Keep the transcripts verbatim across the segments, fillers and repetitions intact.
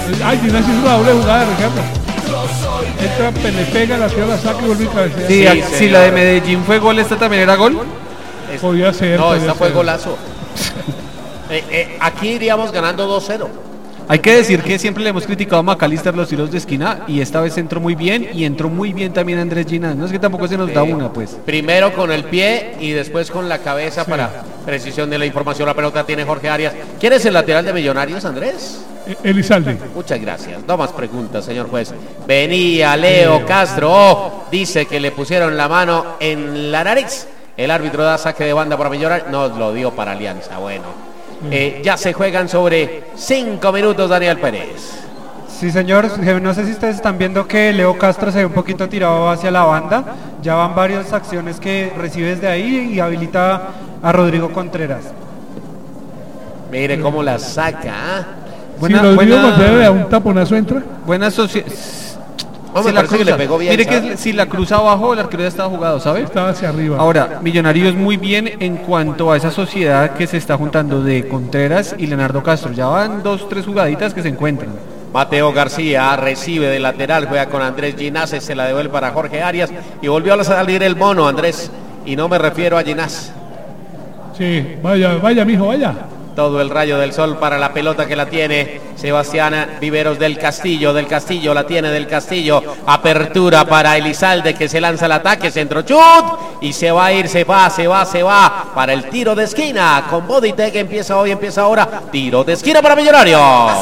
Ay, Ginás hizo una doble jugada, Ricardo. Entra, le pega, la tierra, la saca y vuelve a cabecear. Sí, sí, si la de Medellín fue gol, ¿esta también era gol? Es, podía ser. No, podía esta ser. fue golazo. eh, eh, aquí iríamos ganando dos cero. Hay que decir que siempre le hemos criticado a McAllister los tiros de esquina y esta vez entró muy bien y entró muy bien también Andrés Ginás. No es que tampoco se nos da una, pues. Primero con el pie y después con la cabeza, sí, para precisión de la información. La pelota tiene Jorge Arias. ¿Quién es el lateral de Millonarios, Andrés? Elizalde. Muchas gracias. No más preguntas, señor juez. Venía Leo Castro. Oh, dice que le pusieron la mano en la nariz. El árbitro da saque de banda para Millonarios. No, lo dio para Alianza. Bueno. Eh, ya se juegan sobre cinco minutos, Daniel Pérez. Sí, señor. No sé si ustedes están viendo que Leo Castro se ve un poquito tirado hacia la banda. Ya van varias acciones que recibe desde ahí y habilita a Rodrigo Contreras. Mire cómo la saca. ¿eh? Buena, si Rodrigo buena... Contreras a un taponazo entra. Buena sociedad. Si la cruza, que le pegó bien, mire ¿sabes? Que si la cruza abajo, el arquero ya estaba jugado, ¿sabe? Estaba hacia arriba. Ahora, Millonarios muy bien en cuanto a esa sociedad que se está juntando de Contreras y Leonardo Castro. Ya van dos, tres jugaditas que se encuentran. Mateo García recibe de lateral, juega con Andrés Ginás, se la devuelve para Jorge Arias y volvió a salir el mono, Andrés. Y no me refiero a Ginás. Sí, vaya, vaya, mijo, vaya. Todo el rayo del sol para la pelota que la tiene Sebastián Viveros del Castillo. Del Castillo la tiene del Castillo. Apertura para Elizalde que se lanza al ataque. Centro chut. Y se va a ir, se va, se va, se va. Para el tiro de esquina. Con Bodytech empieza hoy, empieza ahora. Tiro de esquina para Millonarios.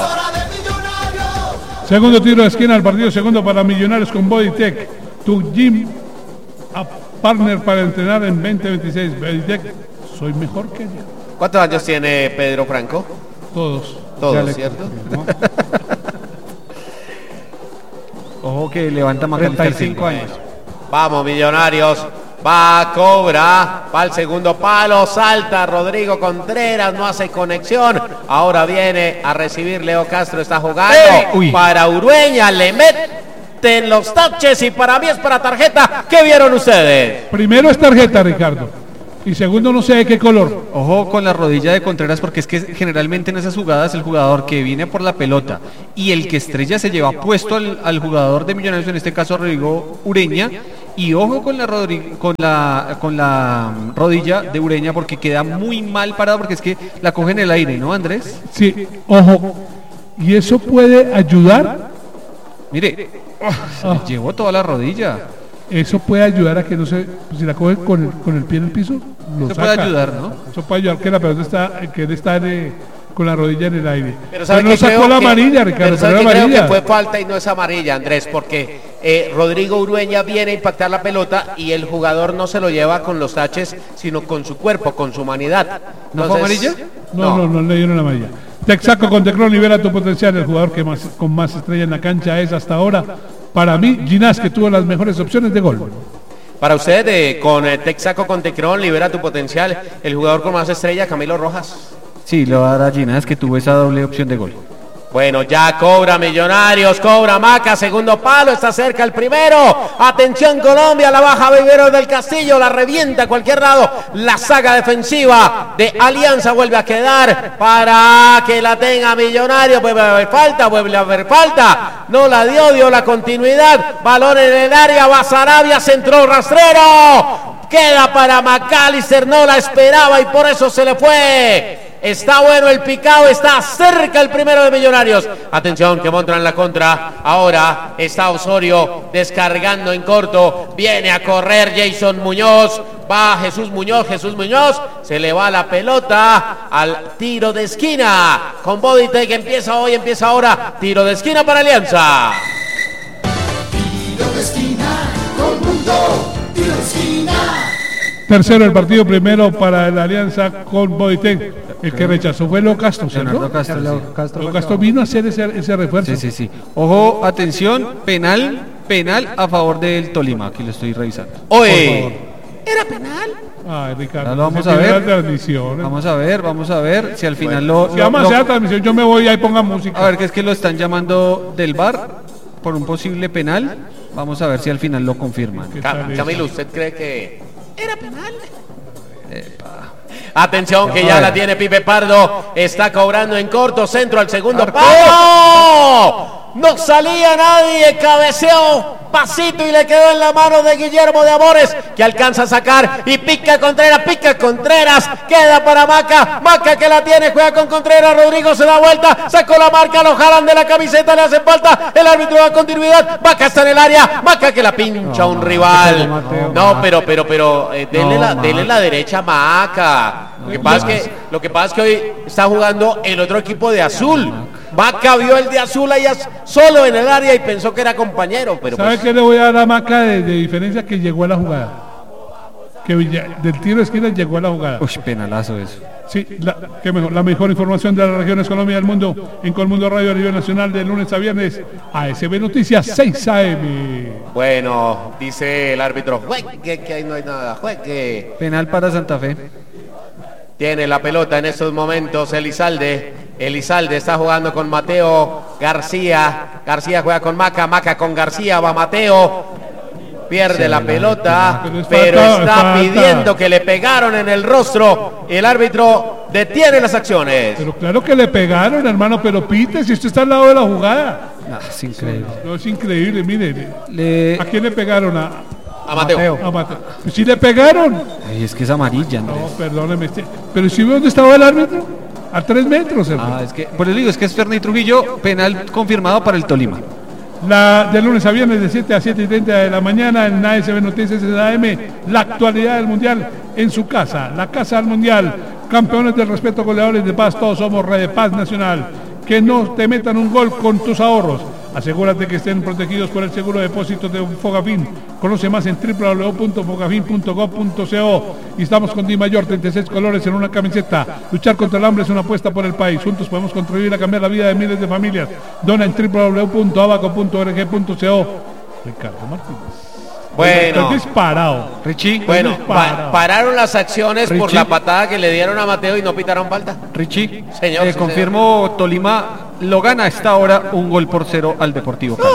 Segundo tiro de esquina al partido. Segundo para Millonarios con Bodytech. Tu gym a partner para entrenar en veinte veintiséis. Bodytech, soy mejor que yo. ¿Cuántos años tiene Pedro Franco? Todos. Todos, ¿cierto? ¿No? Ojo que levanta más treinta y cinco años. Vamos, Millonarios. Va, cobra. Va al segundo palo. Salta Rodrigo Contreras. No hace conexión. Ahora viene a recibir Leo Castro. Está jugando ¡Ey! Para Urueña. Le meten los taches y para mí es para tarjeta. ¿Qué vieron ustedes? Primero es tarjeta, Ricardo. Y segundo, no sé de qué color. Ojo con la rodilla de Contreras, porque es que generalmente en esas jugadas el jugador que viene por la pelota y el que estrella se lleva puesto al, al jugador de Millonarios, en este caso Rodrigo Ureña. Y ojo con la, rodri- con la con la rodilla de Ureña, porque queda muy mal parado, porque es que la coge en el aire, ¿no, Andrés? Sí, ojo. Y eso puede ayudar. Mire, oh, se oh. le llevó toda la rodilla. Eso puede ayudar a que no se, si la coge con el, con el pie en el piso, lo Eso saca. puede ayudar, ¿no? Eso puede ayudar que la pelota está, que él está de, con la rodilla en el aire. Pero, ¿sabe pero no sacó creo la que, amarilla, Ricardo. Pero ¿sabe pero que amarilla. creo que fue falta y no es amarilla, Andrés? Porque eh, Rodrigo Urueña viene a impactar la pelota y el jugador no se lo lleva con los taches, sino con su cuerpo, con su humanidad. ¿No fue amarilla? No, no, no, no le dieron la amarilla. Texaco con Tecron libera tu potencial. El jugador que más, con más estrella en la cancha es hasta ahora, para mí, Ginás, que tuvo las mejores opciones de gol. Para usted, eh, con eh, Texaco con Tecron, libera tu potencial. El jugador con más estrella, Camilo Rojas. Sí, lo va a dar a Ginás, que tuvo esa doble opción de gol. Bueno, ya cobra Millonarios, cobra Maca, segundo palo, está cerca el primero. Atención Colombia, la baja Viveros del Castillo, la revienta a cualquier lado. La saga defensiva de Alianza vuelve a quedar para que la tenga Millonarios. Vuelve a haber falta, vuelve a haber falta. No la dio, dio la continuidad. Balón en el área, va Sarabia, centro rastrero. Queda para McAllister, no la esperaba y por eso se le fue. Está bueno el picado, está cerca el primero de Millonarios. Atención que montan en la contra. Ahora está Osorio descargando en corto. Viene a correr Jason Muñoz. Va Jesús Muñoz, Jesús Muñoz. Se le va la pelota al tiro de esquina. Con Bodytech empieza hoy, empieza ahora. Tiro de esquina para Alianza. Tiro de esquina con Mundo. Tiro de esquina. Tercero el partido, primero para la Alianza con Bodytech. El que rechazó fue Leo Castro, ¿cierto? Leonardo Castro, Leo sí. Castro, Leo Castro vino a hacer ese, ese refuerzo. Sí, sí, sí. Ojo, atención, penal, penal a favor del Tolima. Aquí lo estoy revisando. Oye, ¿era penal? Ay, Ricardo. Ya lo vamos se a pierde ver. la transmisión. Vamos a ver, vamos a ver si al final Bueno, lo... Si lo- vamos a lo- hacer la transmisión, yo me voy y ahí ponga música. A ver, que es que lo están llamando del V A R por un posible penal. Vamos a ver si al final lo confirman. ¿Qué Cam- tal Camilo, esa? ¿usted cree que era penal? Atención que ya Ay. la tiene Pipe Pardo. Está cobrando en corto, centro al segundo Arco. palo. no salía nadie, cabeceó pasito y le quedó en la mano de Guillermo de Amores, que alcanza a sacar y pica Contreras, pica Contreras, queda para Maca, Maca que la tiene, juega con Contreras, Rodrigo se da vuelta, sacó la marca, lo jalan de la camiseta, le hacen falta, el árbitro da continuidad, Maca está en el área, Maca que la pincha un rival, no, pero, pero, pero, eh, denle, la, denle la derecha a Maca, lo que pasa es que, lo que pasa es que hoy está jugando el otro equipo de azul. Maca vio el de azul allá solo en el área y pensó que era compañero. Pero ¿sabe pues... qué le voy a dar a Maca de, de diferencia? Que llegó a la jugada. Que Villa, del tiro de esquina llegó a la jugada. Uy, penalazo eso. Sí, la, qué mejor, la mejor información de las regiones Colombia y del mundo en Colmundo Radio a nivel nacional de lunes a viernes a S B Noticias seis A M. Bueno, dice el árbitro, juegue, que ahí no hay nada, juegue. Penal para Santa Fe. Tiene la pelota en estos momentos Elizalde. Elizalde está jugando con Mateo García. García juega con Maca. Maca con García. Va Mateo. Pierde la pelota. Pero, es pero falta, está falta. pidiendo que le pegaron en el rostro. El árbitro detiene las acciones. Pero claro que le pegaron, hermano. Pero pite si usted está al lado de la jugada. Ah, es increíble. No, es increíble, mire. Le... ¿A quién le pegaron? A, A Mateo. a Mateo. ¿Sí le pegaron? Ay, es que es amarilla, Andrés. No, perdóneme. este- Pero si ve dónde estaba el árbitro. A tres metros, hermano. Ah, es que, por eso digo, es que es Ferney Trujillo, penal confirmado para el Tolima. La de lunes a viernes de siete a siete y treinta de la mañana en A S B Noticias A M, la actualidad del Mundial en su casa, la casa del Mundial, campeones del respeto, goleadores de paz, todos somos Red de Paz Nacional. Que no te metan un gol con tus ahorros. Asegúrate que estén protegidos por el seguro de depósitos de Fogafín. Conoce más en w w w punto fogafin punto gov punto co. Y estamos con Di Mayor, treinta y seis colores en una camiseta. Luchar contra el hambre es una apuesta por el país. Juntos podemos contribuir a cambiar la vida de miles de familias. Dona en w w w punto abaco punto org punto co. Ricardo Martínez. Bueno. Estoy disparado. Richie, Bueno, Parado. pa- pararon las acciones por Richie. la patada que le dieron a Mateo y no pitaron falta. Richie, Señor, eh, sí, confirmo, Tolima lo gana a esta hora un gol por cero al Deportivo Cali.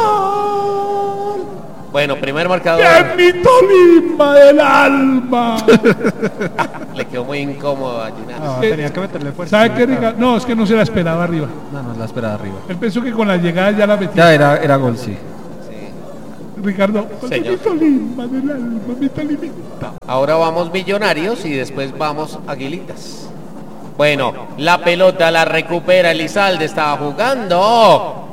Bueno, primer marcador. ¡De mi Tolima del alma! Le quedó muy incómodo a Ginás. No, tenía que meterle fuerza. ¿Sabe qué, Ricardo? No, es que no se la esperaba arriba. No, no, la esperada arriba. Él pensó que con la llegada ya la metía. Ya era, era gol, sí. Ricardo, Señor. mi Tolima del alma, mi Tolimita. Ahora vamos Millonarios y después vamos Aguilitas. Bueno, la pelota la recupera Elizalde, estaba jugando.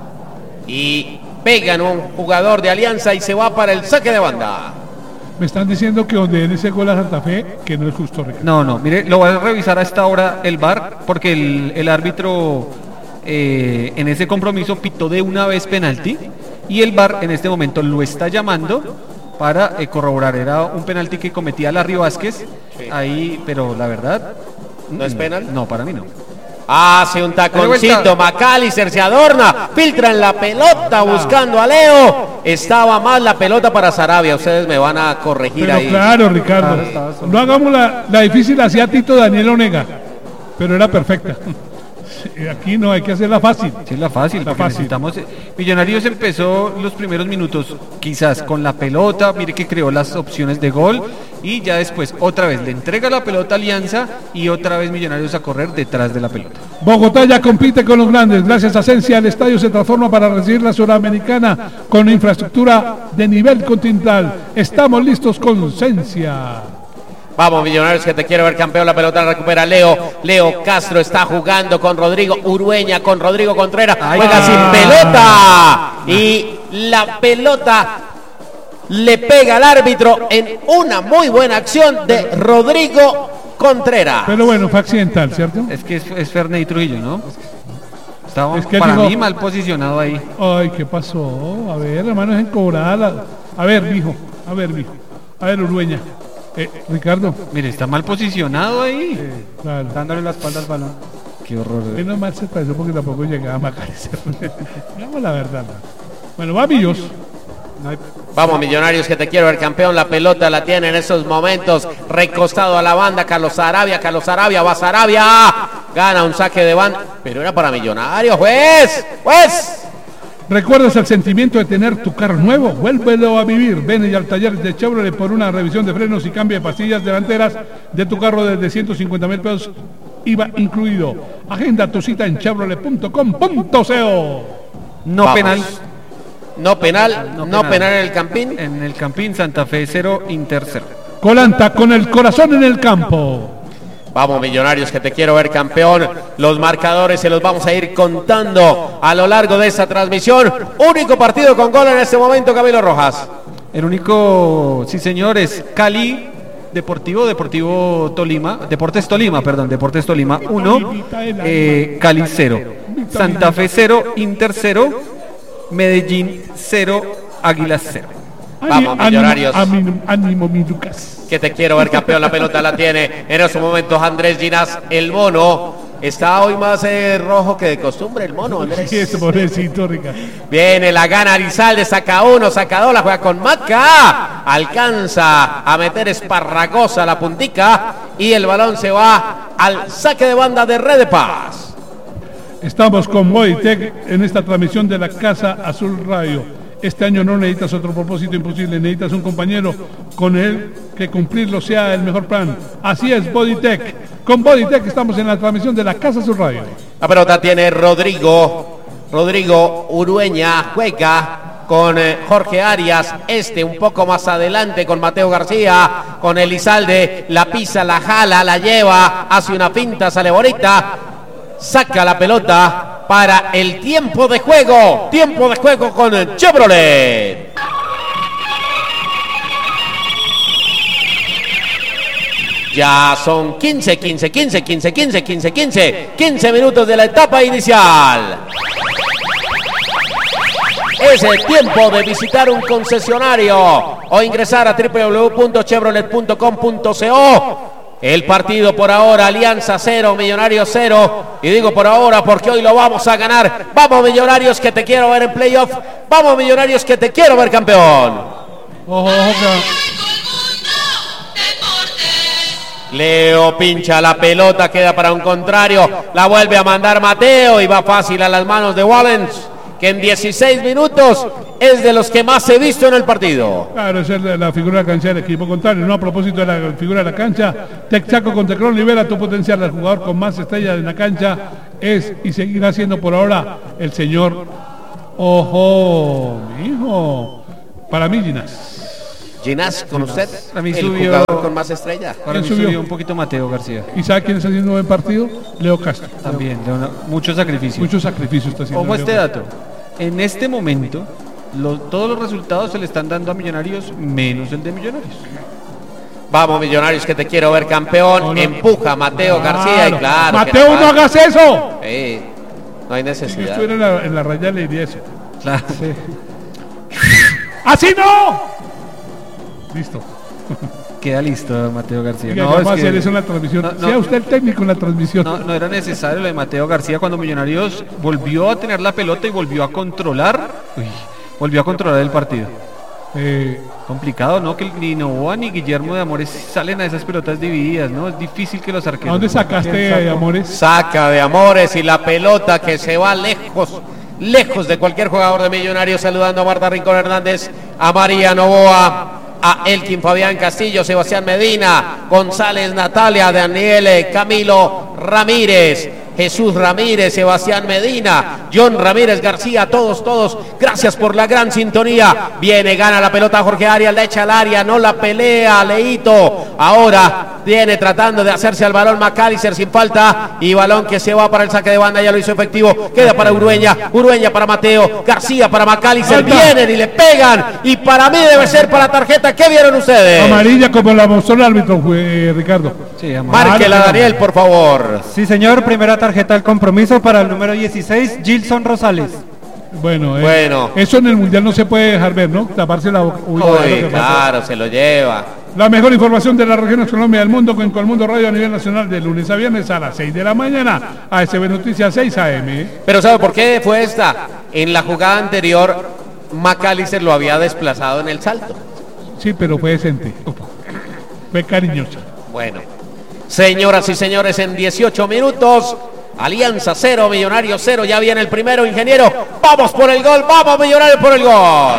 Y pegan un jugador de Alianza y se va para el saque de banda. Me están diciendo que donde en ese gol a Santa Fe, que no es justo, Ricardo. No, no, mire, lo voy a revisar a esta hora el V A R, porque el, el árbitro eh, en ese compromiso pitó de una vez penalti, y el V A R en este momento lo está llamando para eh, corroborar. Era un penalti que cometía Larry Vázquez, ahí, pero la verdad... ¿No es penal? No, para mí no. Hace un taconcito, vuelta. Macalister se adorna, filtra en la pelota buscando a Leo. Estaba mal la pelota para Sarabia, ustedes me van a corregir Pero ahí. claro, Ricardo, Claro, estaba solo. no hagamos la, la difícil hacia Tito Daniel Onega, pero era perfecta. Aquí no, hay que hacerla fácil. Sí, es la fácil, La porque fácil. necesitamos... eh, Millonarios empezó los primeros minutos quizás con la pelota, mire que creó las opciones de gol, y ya después otra vez le entrega la pelota a Alianza y otra vez Millonarios a correr detrás de la pelota. Bogotá ya compite con los grandes. Gracias a Cencia, el estadio se transforma para recibir la Sudamericana con infraestructura de nivel continental. Estamos listos con Cencia. Vamos Millonarios que te quiero ver campeón, la pelota la recupera Leo. Leo Castro está jugando con Rodrigo Urueña, con Rodrigo Contreras, Ay, juega ah. sin pelota. Y la pelota le pega al árbitro en una muy buena acción de Rodrigo Contreras. Pero bueno, fue accidental, ¿cierto? Es que es, es Ferney Trujillo, ¿no? Estaba Es que él para dijo- mí mal posicionado ahí. Ay, ¿qué pasó? A ver, hermano, es encobrada. A ver, mijo. A ver, mijo. A ver, Urueña. Eh, Ricardo. Mire, está mal posicionado ahí. Claro. Dándole la espalda al balón. Qué horror. Menos mal se pasó porque tampoco llegaba a Macalister. Digamos la verdad. ¿no? Bueno, va Millos. No hay... Vamos Millonarios que te quiero ver campeón, la pelota la tiene en estos momentos, recostado a la banda Carlos Sarabia, Carlos Sarabia, va Sarabia, gana un saque de banda, pero era para Millonarios, juez, juez. ¿Recuerdas el sentimiento de tener tu carro nuevo? Vuélvelo a vivir. Ven y al taller de Chevrolet por una revisión de frenos y cambio de pastillas delanteras de tu carro desde ciento cincuenta mil pesos, I V A incluido. Agenda tu cita en chevrolet punto com punto co. No Vamos. penal. No penal, no, No penal. penal. en el Campín. En el Campín, Santa Fe cero, Inter cero. Colanta con el corazón en el campo. Vamos, Millonarios, que te quiero ver campeón. Los marcadores se los vamos a ir contando a lo largo de esta transmisión. Único partido con gol en este momento, Camilo Rojas. El único, sí señores, Cali Deportivo, Deportivo Tolima, Deportes Tolima, perdón, Deportes Tolima uno, eh, Cali cero, Santa Fe cero, Inter cero, Medellín cero, Águilas cero. Vamos, Millonarios. Ánimo, ánimo, mi Lucas. Que te quiero ver campeón, la pelota la tiene en estos momentos Andrés Ginás, el mono. Está hoy más eh, rojo que de costumbre el mono, Andrés. Sí, ese pobrecito, Ricardo. Viene, la gana Arizalde, saca uno, saca dos, la juega con Maca. Alcanza a meter Esparragosa la puntica y el balón se va al saque de banda de Red de Paz. Estamos con Bodytech en esta transmisión de la Casa Azul Radio. Este año no necesitas otro propósito imposible, necesitas un compañero con él que cumplirlo sea el mejor plan. Así es, Bodytech. Con Bodytech estamos en la transmisión de la Casa Azul Radio. La pelota tiene Rodrigo, Rodrigo Urueña, juega con eh, Jorge Arias, este un poco más adelante con Mateo García, con Elizalde, la pisa, la jala, la lleva, hace una finta, sale bonita, saca la pelota para el tiempo de juego, tiempo de juego con Chevrolet. Ya son quince, quince, quince, quince, quince, quince, quince, quince minutos de la etapa inicial. Es el tiempo de visitar un concesionario o ingresar a w w w punto chevrolet punto com punto co. El partido por ahora, Alianza cero, Millonarios cero. Y digo por ahora porque hoy lo vamos a ganar. Vamos, Millonarios, que te quiero ver en playoff. Vamos, Millonarios, que te quiero ver campeón. Ojo, ojo, que- Leo pincha la pelota, queda para un contrario. La vuelve a mandar Mateo y va fácil a las manos de Wallens, que en dieciséis minutos es de los que más he visto en el partido. Claro, esa es la, la figura de la cancha del equipo contrario. No, a propósito de la figura de la cancha, Texaco con Tecron libera tu potencial. El jugador con más estrellas en la cancha es y seguirá siendo por ahora el señor. Ojo, mijo. Para mí, Ginás. Ginás, con usted, A mí el subió- jugador con más estrellas. Para mí ¿Quién subió? subió un poquito Mateo García. ¿Y sabe quién está haciendo un buen partido? Leo Castro. También, de una- mucho sacrificio. Muchos sacrificios está haciendo. Ojo a Leo este Castro. dato. En este momento, lo- todos los resultados se le están dando a Millonarios menos el de Millonarios. Vamos, Millonarios, que te quiero ver campeón. No, no. Empuja Mateo García y claro. que Mateo, la no va- hagas eso. Sí, no hay Si yo necesidad. estuviera en la, en la raya le diría eso. Claro. ¡Así no! Listo. Queda listo Mateo García. Oiga, No, vamos es a que- hacer eso en la transmisión. No, no. Sea usted el técnico en la transmisión. No, no era necesario lo de Mateo García cuando Millonarios volvió a tener la pelota y volvió a controlar. Uy, volvió a controlar el partido. Eh, Complicado, ¿no? Que ni Novoa ni Guillermo de Amores salen a esas pelotas divididas, ¿no? Es difícil que los ¿A arqueros. dónde sacaste, eh, Amores? Saca de Amores y la pelota que se va lejos, lejos de cualquier jugador de Millonarios, saludando a Marta Rincón Hernández, a María Novoa, a Elkin Fabián Castillo, Sebastián Medina, González Natalia, Daniel Camilo Ramírez, Jesús Ramírez, Sebastián Medina, John Ramírez García, todos, todos, gracias por la gran sintonía. Viene, gana la pelota Jorge Arias, la echa al área, no la pelea, Leito. Ahora viene tratando de hacerse al balón Macalister sin falta y balón que se va para el saque de banda, ya lo hizo efectivo, queda para Urueña, Urueña para Mateo, García para Macalister, vienen y le pegan y para mí debe ser para tarjeta. ¿Qué vieron ustedes? Amarilla como la mostró el árbitro, eh, Ricardo. Sí, Amores. Márquela, Daniel, por favor. Sí, señor, primera tarjeta del compromiso para el número dieciséis, Gilson Rosales. Bueno, eh, Bueno. eso en el Mundial no se puede dejar ver, ¿no? Taparse la boca. Uy, claro Uy, que pasó. claro, se lo lleva. La mejor información de las regiones Colombia del mundo con Colmundo Radio a nivel nacional de lunes a viernes a las seis de la mañana. A S B Noticias seis A M. Pero ¿sabe por qué fue esta? En la jugada anterior, Macalister lo había desplazado en el salto. Sí, pero fue decente. Fue cariñosa. Bueno, señoras y señores, en dieciocho minutos, Alianza cero, Millonarios cero, ya viene el primero, ingeniero. Vamos por el gol, vamos Millonarios por el gol.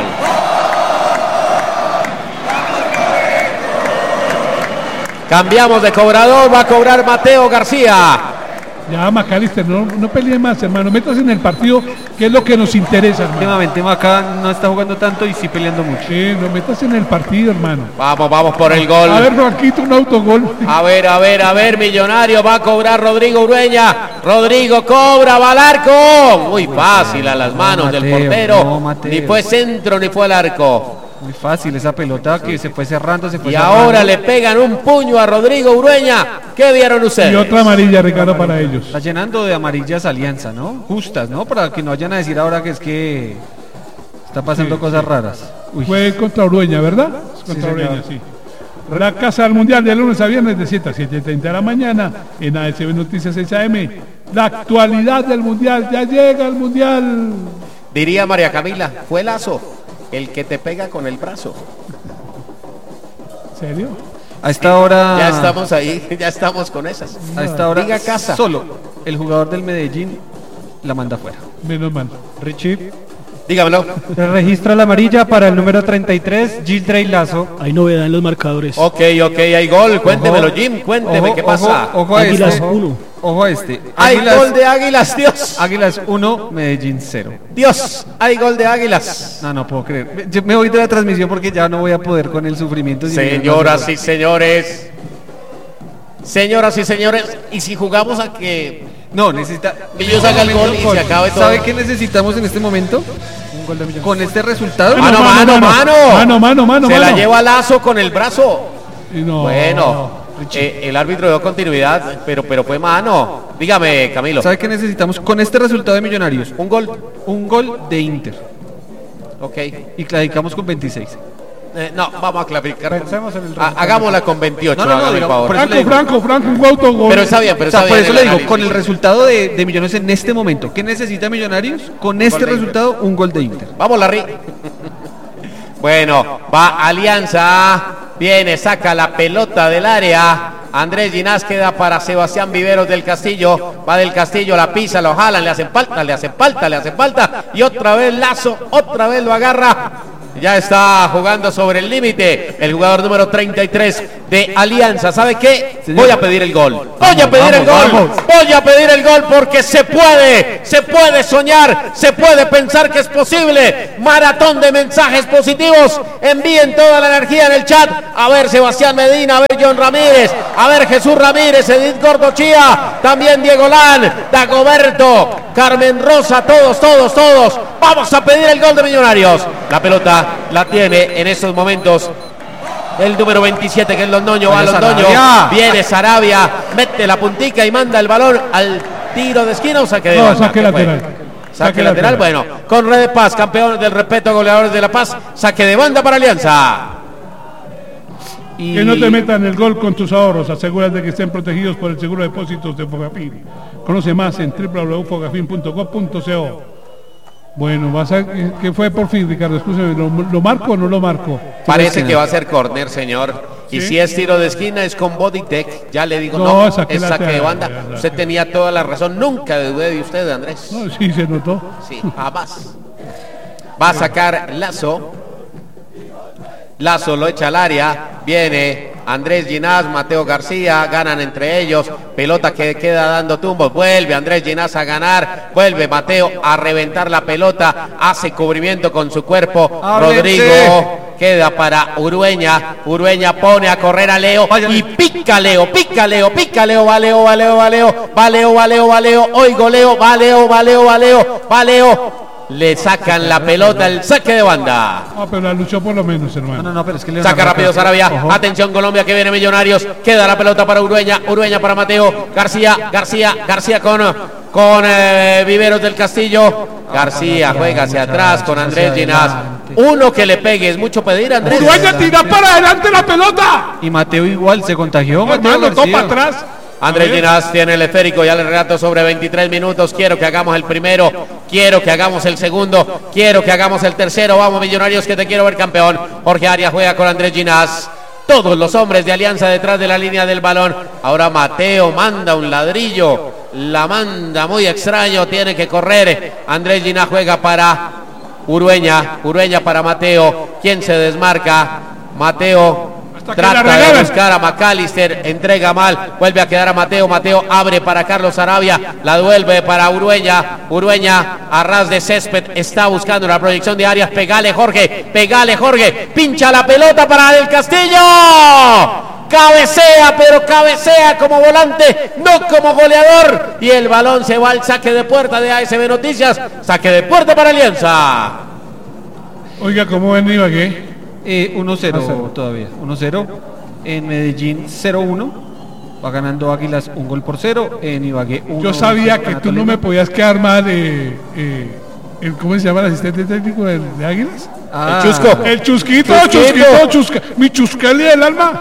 Cambiamos de cobrador, va a cobrar Mateo García. Ya, Macalister, no, no pelee más, hermano. Métase en el partido, que es lo que nos interesa, hermano. Últimamente Maca no está jugando tanto y sí peleando mucho. Sí, no metas en el partido, hermano. Vamos, vamos por el gol. A ver, Franquito, un autogol. A ver, a ver, a ver, Millonario va a cobrar Rodrigo Urueña. Rodrigo cobra, va al arco. Muy fácil a las manos No, del Mateo, portero. no, Mateo. Ni fue centro ni fue al arco. Muy fácil esa pelota que se fue cerrando, se fue Y cerrando. ahora le pegan un puño a Rodrigo Urueña. ¿Qué vieron ustedes? Y otra amarilla, Ricardo, para ellos. Está llenando de amarillas Alianza, ¿no? Justas, ¿no? Para que no vayan a decir ahora que es que está pasando Sí, cosas sí. raras. Uy. Fue contra Urueña, ¿verdad? Contra señor. Urueña, sí. La Casa del Mundial de lunes a viernes de siete a siete y treinta de la mañana en A S B Noticias seis A M. La actualidad del Mundial, ya llega el Mundial. Diría María Camila, fue Lazo el que te pega con el brazo. ¿En serio? A esta hora. Ya estamos ahí, ya estamos con esas. A esta hora. Diga Casa. Solo el jugador del Medellín la manda afuera. Menos mal. Richie, Dígamelo. se registra la amarilla para el número treinta y tres, Gildrey Lazo. Hay novedad en los marcadores. Ok, ok, hay gol. Cuéntemelo, Jim, cuénteme Ojo, qué pasa. Ojo, ojo a Águilas este. uno. Ojo a este. Hay Águilas, gol de Águilas, Dios. Águilas uno, Medellín cero. Dios, hay gol de Águilas. No, no puedo creer. Yo me voy de la transmisión porque ya no voy a poder con el sufrimiento. Señoras y señores. Señoras y señores. Y si jugamos a que No, necesita. Millos haga el gol y se acabe todo. ¿Sabe qué necesitamos en este momento? Un gol de Millones. Con este resultado. Mano, mano, mano. Mano, mano, mano. Se la mano. lleva Lazo con el brazo. Y no. Bueno, eh, el árbitro dio continuidad, pero, pero fue mano. Dígame, Camilo. ¿Sabe qué necesitamos con este resultado de Millonarios? Un gol. Un gol de Inter. Ok. Y clasificamos con veintiséis. Eh, no, vamos a clasificar. Pensemos en el Ah, resultado. hagámosla con veintiocho, No, no, no, hágame el digamos, favor. por eso le Franco, digo. Franco, Franco, un autogol. Pero está bien, pero O sea, está por bien eso el le digo, análisis. con el resultado de, de Millonarios en este momento, ¿qué necesita Millonarios? Con este Gol de resultado, un gol de Inter. Vamos, Larry. Bueno, va Alianza. Viene, saca la pelota del área. Andrés Ginás queda para Sebastián Viveros del Castillo. Va del Castillo, la pisa, lo jalan, le hacen falta, le hacen falta, le hacen falta. Y otra vez Lazo, otra vez lo agarra. Ya está jugando sobre el límite el jugador número treinta y tres de Alianza. ¿Sabe qué? Señor. Voy a pedir el gol. Voy a pedir el vamos, gol. vamos. Voy a pedir el gol porque se puede, se puede soñar, se puede pensar que es posible. Maratón de mensajes positivos. Envíen toda la energía en el chat. A ver Sebastián Medina, a ver John Ramírez, a ver Jesús Ramírez, Edith Gordochía, también Diego Lan, Dagoberto, Carmen Rosa, todos, todos, todos. Vamos a pedir el gol de Millonarios. La pelota la tiene en estos momentos el número veintisiete, que es Londoño. Va Vaya Londoño, Sarabia. viene Sarabia, mete la puntica y manda el balón al tiro de esquina. O saque de No, banda. saque ¿Qué fue? lateral. Saque, Saque lateral. lateral. Bueno, con Red de Paz, campeones del respeto, goleadores de La Paz. Saque de banda para Alianza. Y... Que no te metan el gol con tus ahorros. Asegúrate que estén protegidos por el seguro de depósitos de Fogafín. Conoce más en w w w punto fogafín punto com punto co. Bueno, vas a, ¿qué fue por fin, Ricardo? Escúchame, ¿lo, lo marco o no lo marco? Parece que va a ser córner, señor. Y ¿Sí? si es tiro de esquina es con Bodytech. Ya le digo, No, no, saque es saque de lateral, banda. lateral. Usted tenía toda la razón. Nunca dudé de usted, Andrés. No, sí, se notó. Sí, jamás. Va a sacar Lazo. Lazo lo echa al área. Viene Andrés Ginás, Mateo García. Ganan entre ellos. Pelota que queda dando tumbos. Vuelve Andrés Ginás a ganar. Vuelve Mateo a reventar la pelota. Hace cubrimiento con su cuerpo. ¡Ábrense! Rodrigo. Queda para Urueña. Urueña pone a correr a Leo. Y pica Leo, pica Leo, pica Leo. Va Leo, va Leo, va Leo. Va Leo, va Leo, va Leo. Oigo Leo, va Leo, va Leo, va Leo. Va Leo. Le sacan la pelota, el saque de banda. Ah, pero la luchó por lo menos, hermano. No, no, no, pero es que le Saca rápido Sarabia. Atención Colombia, que viene Millonarios. Queda la pelota para Urueña. Urueña para Mateo. García, García, García con, con eh, Viveros del Castillo. García juega hacia atrás con Andrés Ginás. Uno que le pegue, es mucho pedir, Andrés. Uruguaya, tira para adelante la pelota. Y Mateo igual se contagió. Mateo Hermano, topa García. atrás. Andrés Ginás tiene el esférico, ya le relato sobre veintitrés minutos. Quiero que hagamos el primero, quiero que hagamos el segundo, quiero que hagamos el tercero. Vamos Millonarios, que te quiero ver campeón. Jorge Arias juega con Andrés Ginás. Todos los hombres de Alianza detrás de la línea del balón. Ahora Mateo manda un ladrillo, la manda muy extraño, tiene que correr. Andrés Ginás juega para Urueña, Urueña para Mateo. ¿Quién se desmarca? Mateo Trata de buscar a McAllister, entrega mal, vuelve a quedar a Mateo, Mateo abre para Carlos Arabia, la devuelve para Urueña, Urueña a ras de césped, está buscando la proyección de Arias, pegale Jorge, pegale Jorge, pincha la pelota para Del Castillo, cabecea, pero cabecea como volante, no como goleador, y el balón se va al saque de puerta de A S B Noticias, saque de puerta para Alianza. Oiga, ¿cómo ven Ibagué? Eh, uno cero todavía, uno cero. En Medellín cero uno. Va ganando Águilas un gol por cero. En Ibagué uno. Yo sabía que tú no me podías quedar mal. Eh, eh, el, ¿Cómo se llama el asistente técnico de, de Águilas? Ah, el Chusco. El Chusquito, Chusquito, Chusquito chusca, mi Chuscali del alma.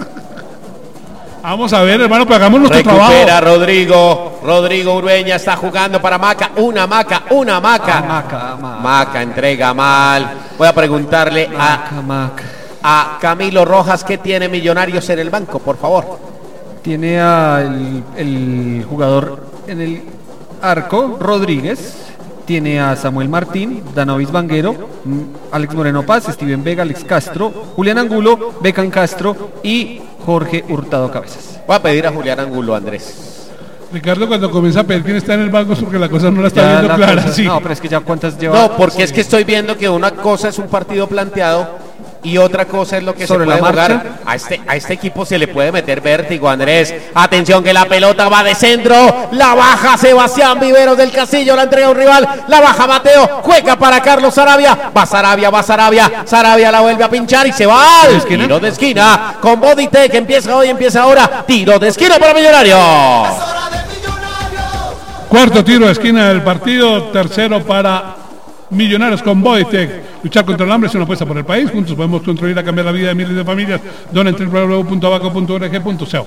Vamos a ver, hermano, pues hagamos nuestro Recupera trabajo. Recupera Rodrigo. Rodrigo Urueña está jugando para Maca. Una Maca, una Maca. Ah, Maca, Maca. Maca entrega mal. Voy a preguntarle Maca, a, Maca. a Camilo Rojas qué tiene Millonarios en el banco, por favor. Tiene al el jugador en el arco, Rodríguez. Tiene a Samuel Martín, Danovis Vanguero, Alex Moreno Paz, Steven Vega, Alex Castro, Julián Angulo, Becan Castro y Jorge Hurtado Cabezas. Voy a pedir a Julián Angulo, Andrés. Ricardo, cuando comienza a pedir quién está en el banco es porque la cosa no la está Ya viendo la clara. cosa- Sí. No, pero es que ya cuántas lleva. No, porque es que estoy viendo que una cosa es un partido planteado y otra cosa es lo que Sobre se puede la marcha. jugar. A este, a este equipo se le puede meter vértigo, Andrés. Atención que la pelota va de centro, la baja Sebastián Viveros del Castillo, la entrega a un rival, la baja Mateo, juega para Carlos Sarabia, va Sarabia, va Sarabia, Sarabia la vuelve a pinchar y se va al esquina? tiro de esquina con Bodytech, empieza hoy, empieza ahora, tiro de esquina para Millonarios. Cuarto tiro de esquina del partido, tercero para Millonarios con Bodytech. Luchar contra el hambre es una apuesta por el país. Juntos podemos contribuir a cambiar la vida de miles de familias. Dona en doble u doble u doble u punto abaco punto org punto co.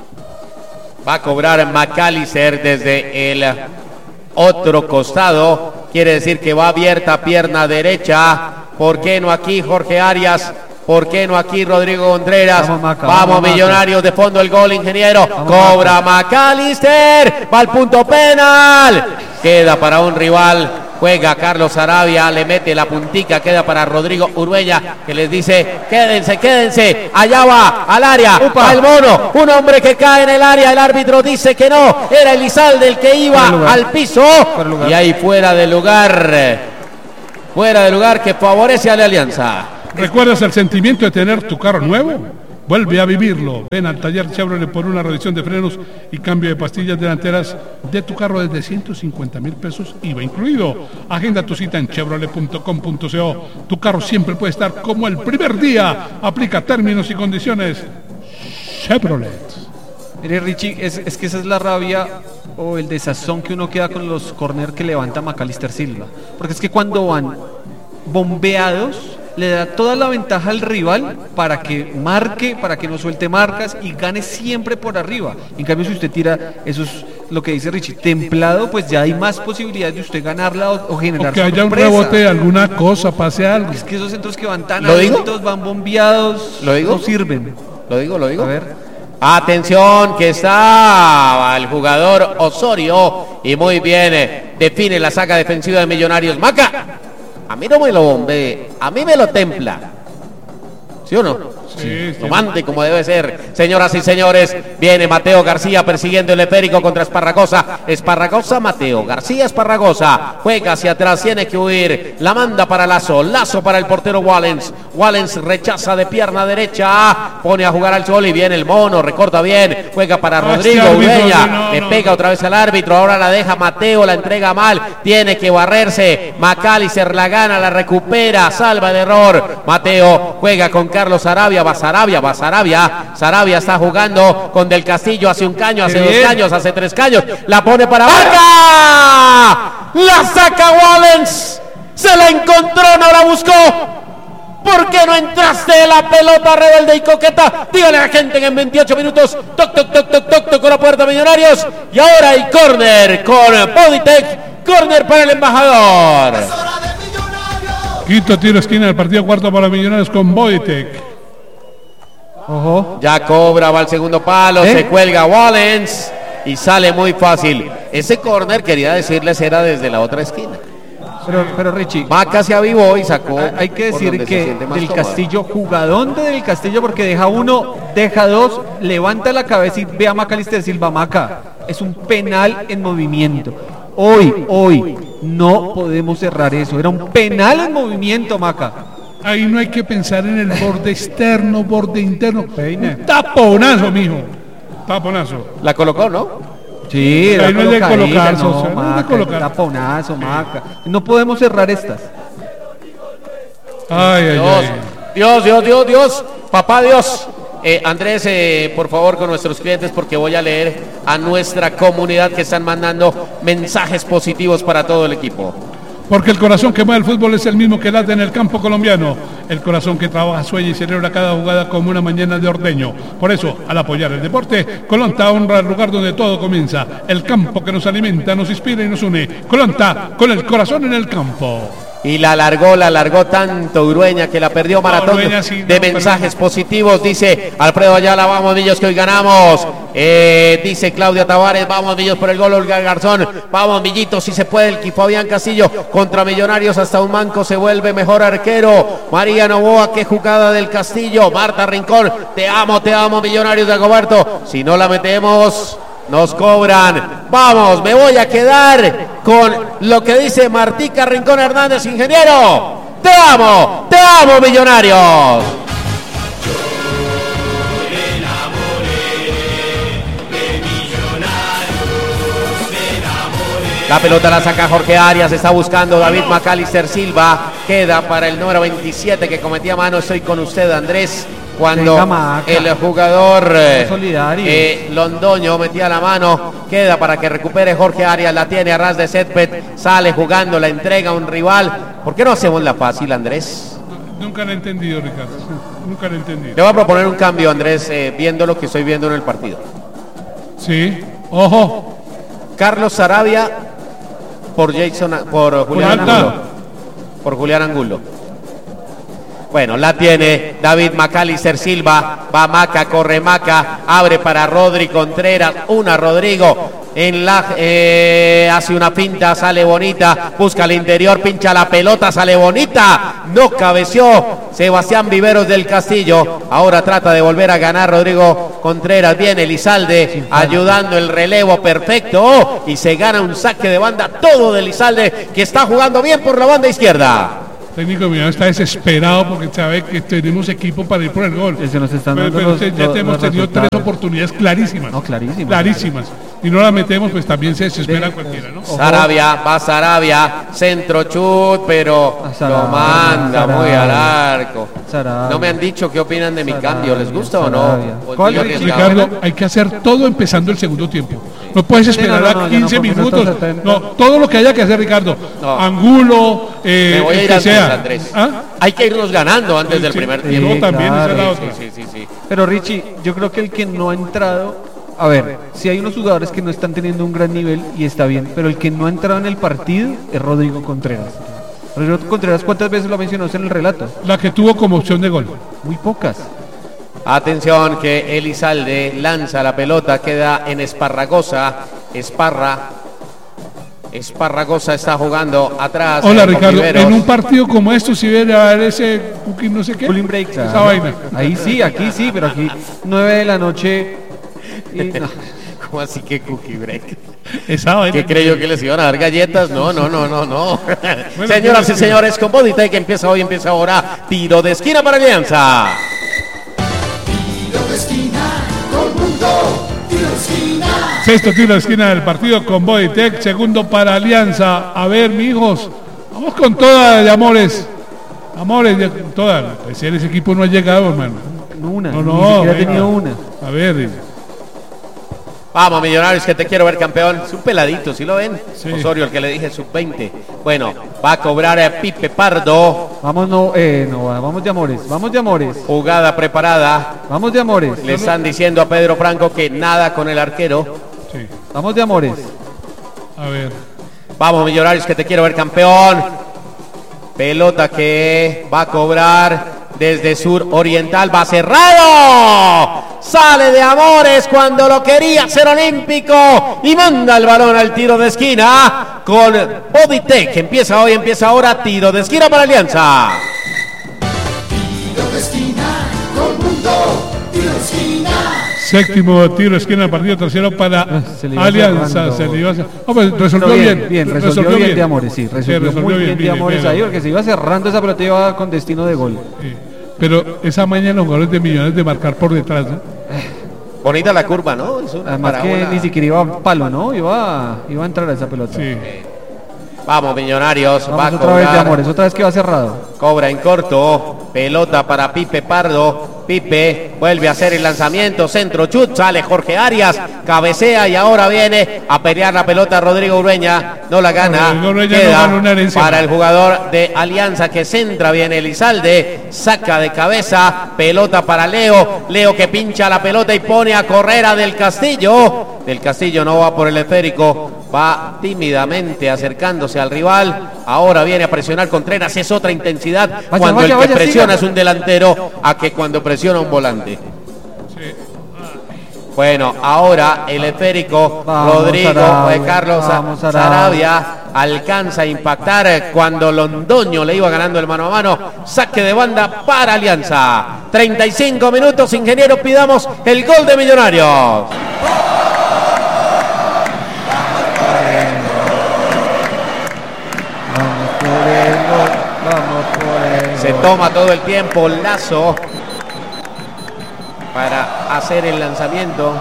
Va a cobrar McAllister desde el otro costado. Quiere decir que va abierta pierna derecha. ¿Por qué no aquí Jorge Arias? ¿Por qué no aquí Rodrigo Contreras? Vamos, Maca, Vamos, vamos, Millonarios, de fondo el gol, ingeniero. Vamos, Cobra McAllister. Va al punto penal. Queda para un rival. Juega Carlos Arabia, le mete la puntica, queda para Rodrigo Urueña, que les dice, quédense, quédense, allá va, al área, va el mono, un hombre que cae en el área, el árbitro dice que no, era Elizalde el que iba al piso, y ahí fuera de lugar, fuera de lugar que favorece a la Alianza. ¿Recuerdas el sentimiento de tener tu carro nuevo? Vuelve a vivirlo. Ven al taller Chevrolet por una revisión de frenos y cambio de pastillas delanteras de tu carro desde ciento cincuenta mil pesos, I V A incluido. Agenda tu cita en chevrolet punto com punto co. Tu carro siempre puede estar como el primer día. Aplica términos y condiciones. Chevrolet. Mire, Richie, es, es que esa es la rabia o el desazón que uno queda con los corner que levanta McAllister Silva. Porque es que cuando van bombeados, le da toda la ventaja al rival para que marque, para que no suelte marcas y gane siempre por arriba. En cambio, si usted tira, eso es lo que dice Richie, templado, pues ya hay más posibilidades de usted ganarla o, o generar O que haya un sorpresa. rebote, alguna cosa, pase algo. Es que esos centros que van tan ¿Lo digo? altos, van bombeados, ¿Lo digo? no sirven. Lo digo, lo digo. A ver. Atención que está el jugador Osorio y muy bien eh, define la saga defensiva de Millonarios. Maca, a mí no me lo bombee, a mí me lo templa. ¿Sí o no? Sí, sí. Tomante como debe ser. Señoras y señores, viene Mateo García persiguiendo el esférico contra Esparragosa. Esparragosa, Mateo García, Esparragosa. Juega hacia atrás, tiene que huir. La manda para Lazo. Lazo para el portero Wallens. Wallens rechaza de pierna derecha. Pone a jugar al sol y viene el mono. Recorta bien. Juega para Ah, Rodrigo este árbitro, Ureña. no, Le no, pega no. otra vez al árbitro. Ahora la deja Mateo. La entrega mal. Tiene que barrerse. McAllister la gana, la recupera. Salva el error. Mateo juega con Carlos Arabia. Va Sarabia, va Sarabia. Sarabia está jugando con Del Castillo hace un caño, hace Qué dos bien. caños, hace tres caños. La pone para Vargas. La saca Wallens. Se la encontró, no la buscó. ¿Por qué no entraste de la pelota rebelde y coqueta? Dígale a la gente que en veintiocho minutos toc, toc, toc, toc, toc, tocó la puerta Millonarios. Y ahora hay córner con Bodytech. Córner para el embajador. Quinto tiro esquina del partido, cuarto para Millonarios con Bodytech. Ojo. Ya cobra, va al segundo palo, ¿Eh? se cuelga Wallens y sale muy fácil. Ese córner, quería decirles, era desde la otra esquina. Pero, pero Richie, Maca se avivó y sacó. hay- hay que por decir donde se que siente más del cómodo. Castillo, jugadón de del Castillo, porque deja uno, deja dos, levanta la cabeza y ve a Macalister Silva. Maca, es un penal en movimiento. Hoy, hoy, no podemos cerrar eso. Era un penal en movimiento, Maca. Ahí no hay que pensar en el borde externo, borde interno. Peine. Un taponazo, mijo. Taponazo. La colocó, ¿no? Sí, Ahí era no es de colocadita, colocar, no, socio, no es de Maca, colocar. taponazo, Maca. No podemos cerrar estas. Ay, ay, Dios, ay. Dios, Dios, Dios, Dios, papá Dios. Eh, Andrés, eh, por favor, con nuestros clientes, porque voy a leer a nuestra comunidad que están mandando mensajes positivos para todo el equipo. Porque el corazón que mueve el fútbol es el mismo que late en el campo colombiano. El corazón que trabaja, sueña y celebra cada jugada como una mañana de ordeño. Por eso, al apoyar el deporte, Colonta honra el lugar donde todo comienza. El campo que nos alimenta, nos inspira y nos une. Colonta, con el corazón en el campo. Y la alargó, la alargó tanto Urueña que la perdió. Maratón Urueña sí, no, de mensajes perdón. positivos. Dice Alfredo Ayala, vamos Millos que hoy ganamos. Eh, dice Claudia Tavares, vamos Millos por el gol Olga Garzón. Vamos Millitos, si se puede. El Fabián Castillo contra Millonarios, hasta un manco se vuelve mejor arquero. María Novoa, qué jugada del Castillo. Marta Rincón, te amo, te amo Millonarios de Agoberto. Si no la metemos, nos cobran. Vamos, me voy a quedar con lo que dice Martica Rincón Hernández, ingeniero. Te amo, te amo Millonarios. La pelota la saca Jorge Arias, está buscando David Macalister Silva, queda para el número veintisiete que cometía mano. Estoy con usted, Andrés, cuando Venga, Maca. el jugador eh, Solidario. eh, Londoño metía la mano, queda para que recupere Jorge Arias, la tiene a ras de césped, sale jugando, la entrega a un rival. ¿Por qué no hacemos la fácil, Andrés? Nunca lo he entendido, Ricardo. Nunca lo he entendido. Le voy a proponer un cambio, Andrés, eh, viendo lo que estoy viendo en el partido. Sí. Ojo. Carlos Sarabia por Jason, por Julián alta. Angulo. Por Julián Angulo. Bueno, la tiene David Macalister Silva, va Maca, corre Maca, abre para Rodri Contreras, una Rodrigo, en la, eh, hace una pinta, sale bonita, busca el interior, pincha la pelota, sale bonita, no cabeció Sebastián Viveros del Castillo, ahora trata de volver a ganar Rodrigo Contreras, viene Elizalde ayudando el relevo perfecto, oh, y se gana un saque de banda todo de Elizalde, que está jugando bien por la banda izquierda. El técnico mío está desesperado porque sabe que tenemos equipo para ir por el gol. Se nos están Pero, dando pero los- usted, ya los- hemos los tenido tres resultados. oportunidades clarísimas. No, clarísimas. Clarísimas. Y no la metemos, pues también se desespera cualquiera, ¿no? Sarabia, va Sarabia, centro chut, pero A Sarabia, lo manda Sarabia. muy al arco. Sarabia. No me han dicho qué opinan de mi Sarabia, cambio, ¿les gusta o Sarabia. no? O ¿Cuál, estoy arriesgado. Ricardo, hay que hacer todo empezando el segundo tiempo. No puedes esperar no, no, a ya no, quince por minutos. minuto setenta. No, todo lo que haya que hacer, Ricardo. No. Angulo, eh, Me voy a el ir que antes, sea. Andrés. ¿Ah? Hay que irnos ganando antes Sí, del sí, primer sí, tiempo. no, también esa es la claro. otra. Sí, sí, sí. Pero Richie, yo creo que el que no ha entrado, a ver, si hay unos jugadores que no están teniendo un gran nivel y está bien, pero el que no ha entrado en el partido es Rodrigo Contreras. Rodrigo Contreras, ¿cuántas veces lo mencionaste en el relato? La que tuvo como opción de gol. Muy pocas. Atención que Elizalde lanza la pelota, queda en Esparragosa. Esparra. Esparragosa está jugando atrás. Hola, eh, con Ricardo. Viveros. En un partido como esto, si viera ese cookie no sé qué. Cooling break. Esa vaina. Ahí sí, aquí sí, pero aquí nueve de la noche. y no. ¿Cómo así que cookie break? Esa vaina. ¿Qué creyó que les iban a dar galletas? No, no, no, no, no. Bueno, Señoras y sí. señores, con Bodytech empieza hoy, empieza ahora. Tiro de esquina para Alianza. Tiro de esquina con Mundo. Tiro de esquina. Sexto tiro de esquina del partido con Bodytech. Segundo para Alianza. A ver, mi hijos. Vamos con toda de amores. Amores de toda. Pues ese equipo no ha llegado, hermano. Una, No, ni no. siquiera ha venga. tenido una. A ver. Vamos, Millonarios, que te quiero ver campeón. Es un peladito, ¿sí lo ven? Sí. Osorio, el que le dije sub veinte. Bueno, va a cobrar a Pipe Pardo. Vamos, no, eh, no, vamos de amores, vamos de amores, Jugada preparada. vamos de amores, Le están diciendo a Pedro Franco que nada con el arquero. Sí. vamos de amores. A ver. Vamos, Millonarios, que te quiero ver campeón. Pelota que va a cobrar desde sur oriental, va cerrado. Sale de Amores cuando lo quería hacer olímpico y manda el balón al tiro de esquina con Bodytech. Empieza hoy, empieza ahora, tiro de esquina para Alianza. Tiro de esquina con Mundo. Tiro de esquina. Séptimo tiro de esquina del partido, tercero para Se le iba Alianza. cerrando. Se le iba a hacer- oh, pues resolvió No, bien. bien, resolvió, bien, de Amores, sí, resolvió, muy bien, de Amores ahí, porque se iba cerrando esa pelota, iba con destino de gol. Sí. Pero esa mañana los jugadores de Millonarios de marcar por detrás, ¿no? Bonita la curva, ¿no? Es una Además que parábola. ni siquiera iba a palo, ¿no? Iba, iba a entrar a esa pelota. Sí. Vamos, Millonarios, va a Vamos otra vez de cobrar. Amores, otra vez que va cerrado. Cobra en corto, pelota para Pipe Pardo. Pipe vuelve a hacer el lanzamiento, centro chut, sale Jorge Arias, cabecea y ahora viene a pelear la pelota Rodrigo Ureña, no la gana, Rodrigo Ureña no queda gana una herencia. para el jugador de Alianza que centra bien Elizalde, saca de cabeza, pelota para Leo, Leo que pincha la pelota y pone a correr a Del Castillo, Del Castillo no va por el esférico, va tímidamente acercándose al rival, ahora viene a presionar Contreras, es otra intensidad Vaya, cuando vaya, el que vaya, presiona siga. es un delantero a que cuando presiona un volante. Bueno, ahora el esférico Vamos, Rodrigo Sarabia, eh, Carlos vamos, Sarabia. Sarabia. alcanza a impactar cuando Londoño le iba ganando el mano a mano. Saque de banda para Alianza. treinta y cinco minutos, ingeniero, pidamos el gol de Millonarios. Vamos por el gol, vamos por el Se gol. toma todo el tiempo Lazo para hacer el lanzamiento.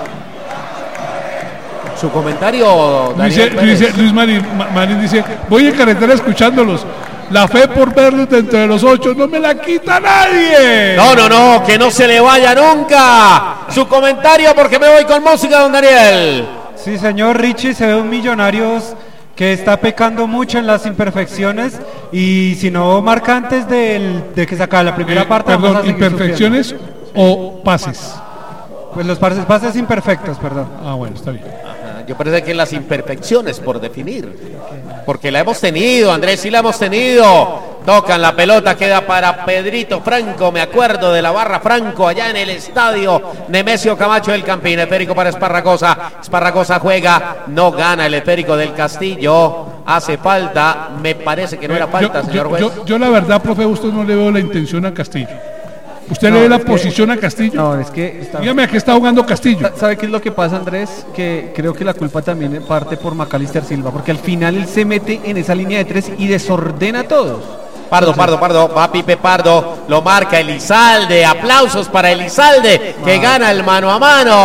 Su comentario, Dice, Daniel Pérez. dice- Luis Marín, Ma- Marín dice, voy en carretera escuchándolos. La fe por verlos dentro de los ocho no me la quita nadie. No, no, no, que no se le vaya nunca. Su comentario porque me voy con música, don Daniel. Sí, señor Richie, se ve un Millonarios que está pecando mucho en las imperfecciones y si no marca antes del- de que se acabe la primera Eh, parte, vamos a perdón, seguir imperfecciones o pases. sufriendo. Pues los pases, pases imperfectos, perdón. Ah, bueno, está bien. Ajá, yo parece que las imperfecciones por definir. Porque la hemos tenido, Andrés, sí la hemos tenido. Tocan la pelota, queda para Pedrito Franco. Me acuerdo de la barra Franco allá en el estadio Nemesio Camacho del Campín. Esférico para Esparragosa. Esparragosa juega, no gana el esférico del Castillo. Hace falta, me parece que no era falta, yo, señor yo- juez. yo- yo la verdad, profe, usted no le veo la intención a Castillo. ¿Usted No, le ve la es que- posición a Castillo? No, es que está- Dígame a qué está jugando Castillo. Sa- ¿Sabe qué es lo que pasa, Andrés? Que creo que la culpa también parte por Macalister Silva, porque al final él se mete en esa línea de tres y desordena a todos. Pardo, Pardo, Pardo, va Pipe Pardo, lo marca Elizalde, aplausos para Elizalde, que gana el mano a mano.